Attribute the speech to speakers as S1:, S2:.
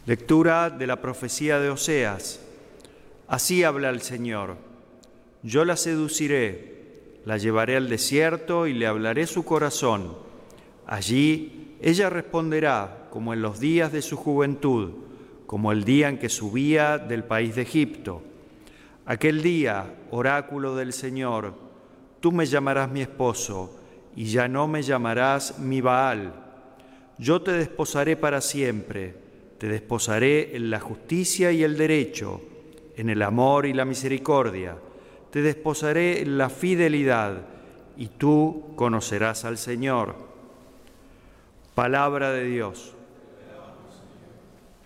S1: Lectura de la profecía de Oseas. Así habla el Señor: yo la seduciré, la llevaré al desierto y le hablaré su corazón. Allí ella responderá como en los días de su juventud, como el día en que subía del país de Egipto. Aquel día, oráculo del Señor, tú me llamarás mi esposo y ya no me llamarás mi Baal. Yo te desposaré para siempre. Te desposaré en la justicia y el derecho, en el amor y la misericordia. Te desposaré en la fidelidad, y tú conocerás al Señor. Palabra de Dios.